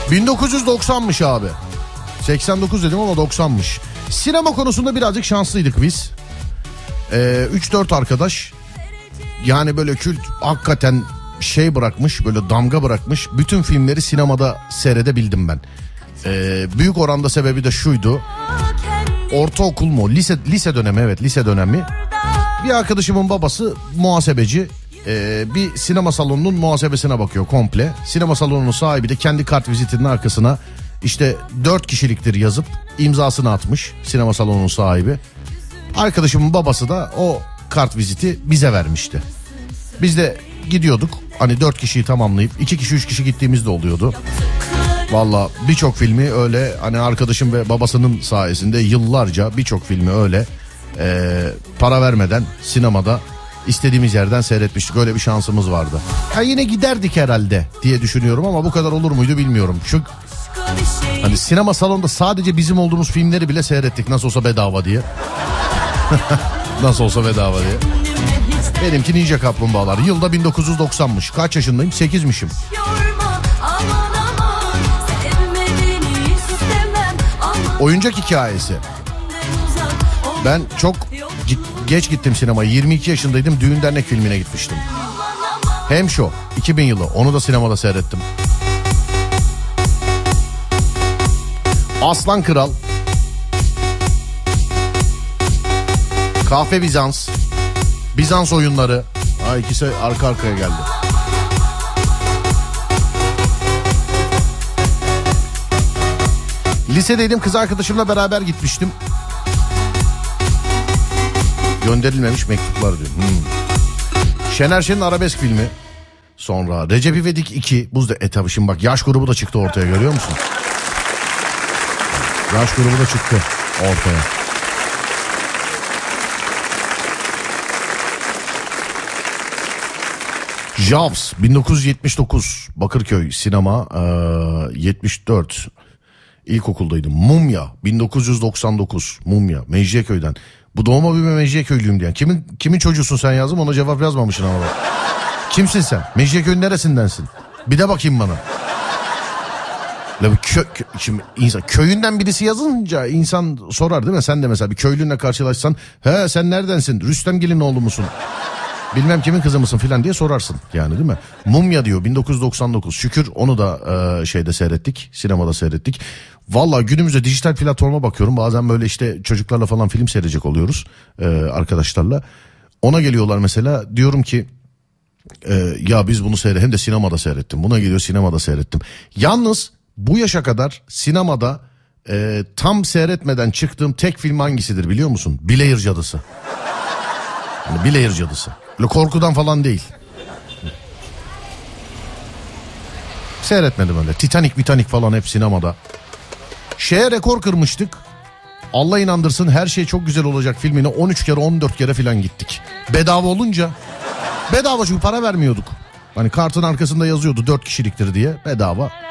1990'mış abi. 89 dedim ama 90'mış. Sinema konusunda birazcık şanslıydık biz. 3-4 arkadaş. Yani böyle kült hakikaten şey bırakmış, böyle damga bırakmış. Bütün filmleri sinemada seyredebildim ben. Büyük oranda sebebi de şuydu. Ortaokul mu? Lise dönemi, evet, lise dönemi. Bir arkadaşımın babası muhasebeci. Bir sinema salonunun muhasebesine bakıyor komple. Sinema salonunun sahibi de kendi kart vizitinin arkasına işte 4 kişiliktir yazıp imzasını atmış sinema salonunun sahibi. Arkadaşımın babası da o kart viziti bize vermişti. Biz de gidiyorduk hani 4 kişiyi tamamlayıp 2 kişi 3 kişi gittiğimizde oluyordu. Valla birçok filmi öyle hani arkadaşım ve babasının sayesinde yıllarca birçok filmi öyle para vermeden sinemada istediğimiz yerden seyretmiştik. Öyle bir şansımız vardı. Ha, yine giderdik herhalde diye düşünüyorum ama bu kadar olur muydu bilmiyorum. Çünkü hani sinema salonunda sadece bizim olduğumuz filmleri bile seyrettik nasıl olsa bedava diye. Nasıl olsa bedava diye. Benimki Ninja Kaplumbağalar. Yılda 1990'mış. Kaç yaşındayım? 8'mişim. Oyuncak hikayesi. Ben çok geç gittim sinemaya. 22 yaşındaydım. Düğün dernek filmine gitmiştim. Hem şu 2000 yılı. Onu da sinemada seyrettim. Aslan Kral. Kahve Bizans. Bizans oyunları. İkisi arka arkaya geldi. Lisedeydim, kız arkadaşımla beraber gitmiştim. Gönderilmemiş mektuplar diyor. Şener Şen'in arabesk filmi. Sonra Recep İvedik 2. Buzda tabii şimdi bak yaş grubu da çıktı ortaya, görüyor musun? Yaş grubu da çıktı ortaya. Jaws 1979 Bakırköy sinema 74 ilkokuldaydım. Mumya 1999 Mumya Mecidiyeköy'den. Bu doğma büyüme Mecidiyeköylüyüm diyen. Kimin çocuğusun sen yazdım, ona cevap yazmamışsın ama. Kimsin sen? Mecidiyeköy'ün neresindensin? Bir de bakayım bana. Şimdi insan köyünden birisi yazınca insan sorar değil mi? Sen de mesela bir köylünle karşılaşsan, he sen neredensin? Rüstemgil'in oğlu musun? Bilmem kimin kızı mısın filan diye sorarsın yani, değil mi? Mumya diyor 1999. Şükür onu da şeyde seyrettik. Sinemada seyrettik. Vallahi günümüzde dijital platforma bakıyorum. Bazen böyle işte çocuklarla falan film seyredecek oluyoruz arkadaşlarla. Ona geliyorlar mesela, diyorum ki ya biz bunu hem de sinemada seyrettim. Buna geliyor, sinemada seyrettim. Yalnız bu yaşa kadar sinemada tam seyretmeden çıktığım tek film hangisidir biliyor musun? Bileğir Cadısı. Yani Bileğir Cadısı. Böyle korkudan falan değil. Seyretmedim öyle. Titanic falan hep sinemada. Şeye rekor kırmıştık. Allah inandırsın, Her Şey Çok Güzel Olacak filmine 13 kere 14 kere falan gittik. Bedava olunca. Bedava çünkü para vermiyorduk. Hani kartın arkasında yazıyordu 4 kişiliktir diye, bedava.